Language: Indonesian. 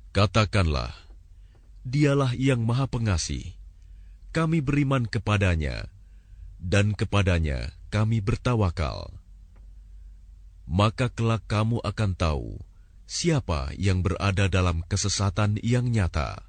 Katakanlah, Dialah yang Maha Pengasih. Kami beriman kepadanya, dan kepadanya kami bertawakal. Maka kelak kamu akan tahu siapa yang berada dalam kesesatan yang nyata.